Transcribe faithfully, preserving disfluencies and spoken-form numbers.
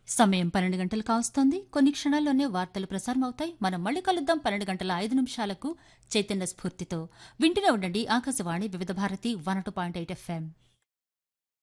సమయం పన్నెండు గంటలు కావస్తోంది. కొన్ని క్షణాల్లోనే వార్తలు ప్రసారం అవుతాయి. మనం మళ్ళీ కలుద్దాం పన్నెండు గంటల ఐదు నిమిషాలకు చైతన్య స్ఫూర్తితో. వింటూనే ఉండండి ఆకాశవాణి వివిధ Bharati one two point eight FM.